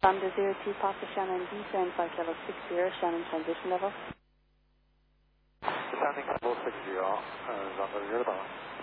Lambda 02 Papa Shannon descend 5 Kilo 60, Shannon transition level. Descending level 60, Lambda 0 Papa.